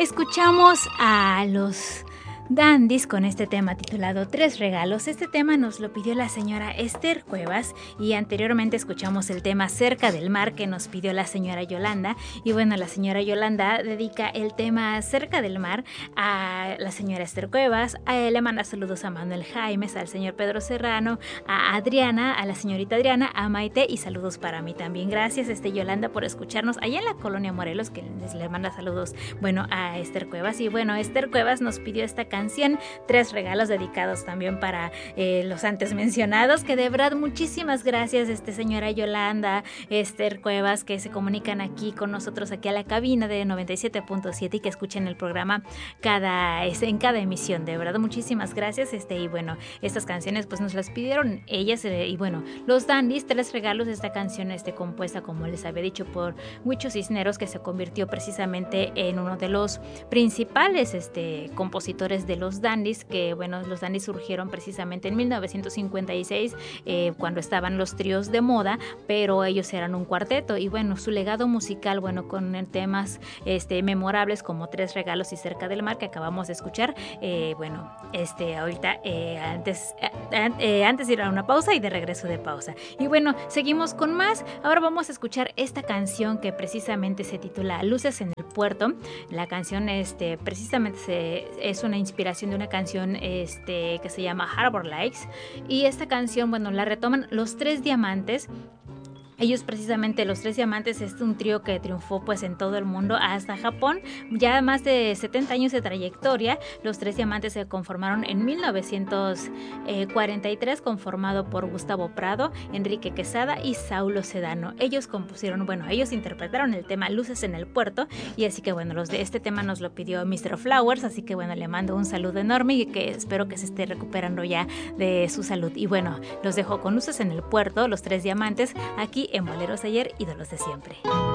Escuchamos a los Dandies con este tema titulado Tres Regalos. Este tema nos lo pidió la señora Esther Cuevas y anteriormente escuchamos el tema Cerca del Mar que nos pidió la señora Yolanda. Y bueno, la señora Yolanda dedica el tema Cerca del Mar a la señora Esther Cuevas, le manda saludos a Manuel Jaimes, al señor Pedro Serrano, a Adriana, a la señorita Adriana, a Maite y saludos para mí también. Gracias Yolanda por escucharnos allá en la colonia Morelos, que les manda saludos, bueno, a Esther Cuevas. Y bueno, Esther Cuevas nos pidió esta canción Tres Regalos, dedicados también para los antes mencionados, que de verdad muchísimas gracias señora Yolanda, Esther Cuevas, que se comunican aquí con nosotros aquí a la cabina de 97.7 y que escuchen el programa en cada emisión. De verdad muchísimas gracias. Y bueno, estas canciones pues nos las pidieron ellas y bueno, los Dandies, Tres Regalos, esta canción compuesta, como les había dicho, por Huicho Cisneros, que se convirtió precisamente en uno de los principales compositores de los Dandies, que bueno, los Dandies surgieron precisamente en 1956 cuando estaban los tríos de moda, pero ellos eran un cuarteto y bueno, su legado musical, bueno, con temas memorables como Tres Regalos y Cerca del Mar que acabamos de escuchar, bueno, ahorita antes de ir a una pausa y de regreso de pausa. Y bueno, seguimos con más. Ahora vamos a escuchar esta canción que precisamente se titula Luces en el Puerto. La canción precisamente es una inspiración de una canción que se llama Harbor Lights, y esta canción, bueno, la retoman los Tres Diamantes. Ellos precisamente, los Tres Diamantes, es un trío que triunfó pues en todo el mundo, hasta Japón. Ya más de 70 años de trayectoria. Los Tres Diamantes se conformaron en 1943, conformado por Gustavo Prado, Enrique Quesada y Saulo Sedano. Ellos interpretaron el tema Luces en el Puerto, y así que bueno, este tema nos lo pidió Mr. Flowers, así que bueno, le mando un saludo enorme y que espero que se esté recuperando ya de su salud. Y bueno, los dejo con Luces en el Puerto, los Tres Diamantes, aquí en Boleros de Ayer, ídolos de siempre.